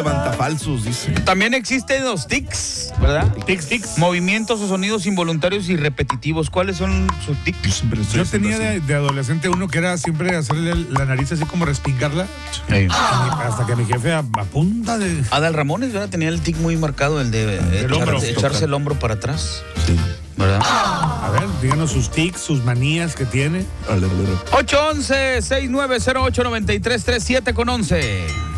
levantafalsos, dice. También existen los tics, ¿verdad? Tics. Movimientos o sonidos involuntarios y repetitivos. ¿Cuáles son sus tics? Yo tenía de adolescente uno que era siempre hacerle la nariz así como respingarla. Hasta que mi jefe a punta de... Adal Ramones, ¿verdad? Tenía el tic muy marcado, el de echarse el hombro para atrás. Sí. ¿Verdad? A ver, díganos sus tics, sus manías que tiene. 811-6908-9337 con 11.